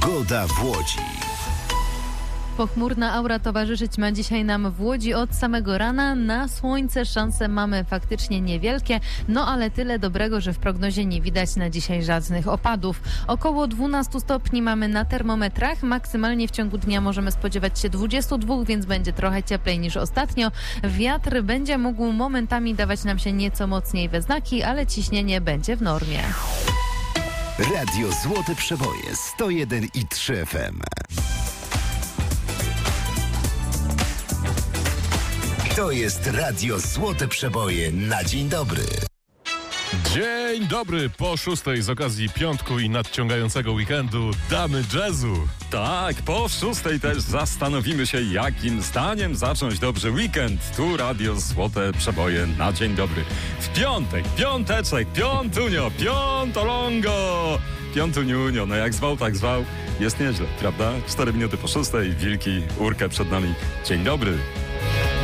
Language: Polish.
Pogoda w Łodzi. Pochmurna aura towarzyszyć ma dzisiaj nam w Łodzi od samego rana. Na słońce szanse mamy faktycznie niewielkie, no ale tyle dobrego, że w prognozie nie widać na dzisiaj żadnych opadów. Około 12 stopni mamy na termometrach. Maksymalnie w ciągu dnia możemy spodziewać się 22, więc będzie trochę cieplej niż ostatnio. Wiatr będzie mógł momentami dawać nam się nieco mocniej we znaki, ale ciśnienie będzie w normie. Radio Złote Przeboje 101,3 FM. To jest Radio Złote Przeboje na dzień dobry. Dzień dobry, po 6:00 z okazji piątku i nadciągającego weekendu damy jazzu. Tak, po 6:00 też zastanowimy się, jakim zdaniem zacząć dobrze weekend. Tu Radio Złote Przeboje na dzień dobry. W piątek, piąteczek, piątunio, piątolongo, piątuniunio, no jak zwał, tak zwał. Jest nieźle, prawda? 4 minuty po 6:00, wilki, urkę przed nami. Dzień dobry.